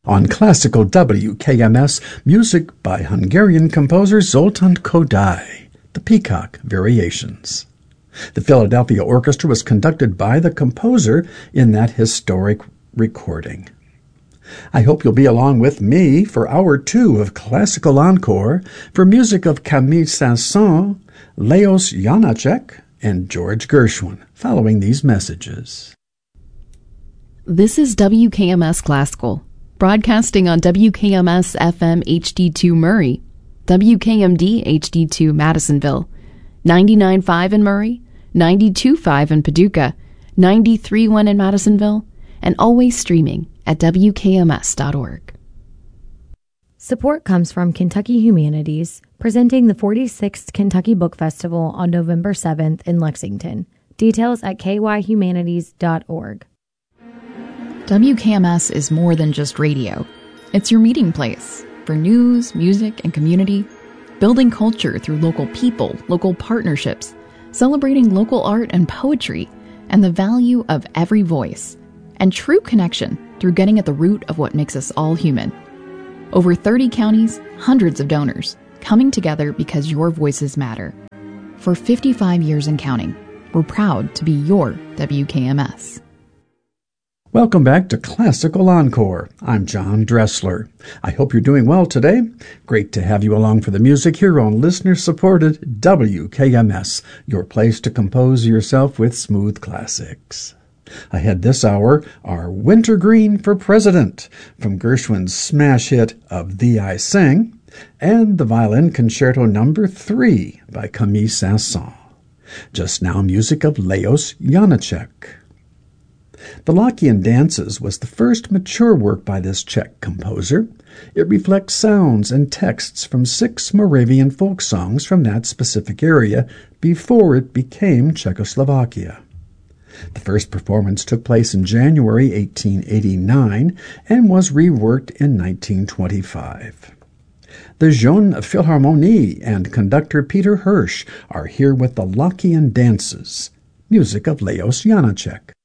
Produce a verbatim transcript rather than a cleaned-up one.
On classical W K M S, music by Hungarian composer Zoltán Kodály, the Peacock Variations. The Philadelphia Orchestra was conducted by the composer in that historic recording. I hope you'll be along with me for hour two of Classical Encore for music of Camille Saint-Saëns, Leos Janáček, and George Gershwin, following these messages. This is W K M S Classical, broadcasting on W K M S F M H D two Murray, W K M D H D two Madisonville, ninety-nine point five in Murray, ninety-two point five in Paducah, ninety-three point one in Madisonville, and always streaming at W K M S dot org. Support comes from Kentucky Humanities, presenting the forty-sixth Kentucky Book Festival on November seventh in Lexington. Details at K Y humanities dot org. W K M S is more than just radio. It's your meeting place for news, music, and community, building culture through local people, local partnerships, celebrating local art and poetry, and the value of every voice, and true connection through getting at the root of what makes us all human. Over thirty counties, hundreds of donors, coming together because your voices matter. For fifty-five years and counting, we're proud to be your W K M S. Welcome back to Classical Encore. I'm John Dressler. I hope you're doing well today. Great to have you along for the music here on listener-supported W K M S, your place to compose yourself with smooth classics. Ahead this hour, our Wintergreen for President from Gershwin's smash hit Of Thee I Sing, and the Violin Concerto Number three by Camille Saint-Saëns. Just now, music of Leos Janáček. The Lockean Dances was the first mature work by this Czech composer. It reflects sounds and texts from six Moravian folk songs from that specific area before it became Czechoslovakia. The first performance took place in January eighteen eighty-nine and was reworked in nineteen twenty-five. The Jeune Philharmonie and conductor Peter Hirsch are here with the Lockean Dances, music of Leos Janáček.